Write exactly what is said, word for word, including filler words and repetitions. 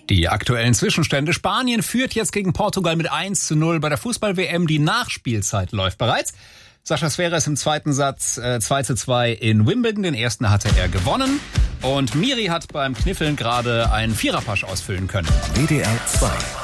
Die aktuellen Zwischenstände. Spanien führt jetzt gegen Portugal mit eins zu null bei der Fußball-W M. Die Nachspielzeit läuft bereits. Sascha Zverev im zweiten Satz äh, zwei zu zwei in Wimbledon. Den ersten hatte er gewonnen. Und Miri hat beim Kniffeln gerade einen Viererpasch ausfüllen können. W D R zwei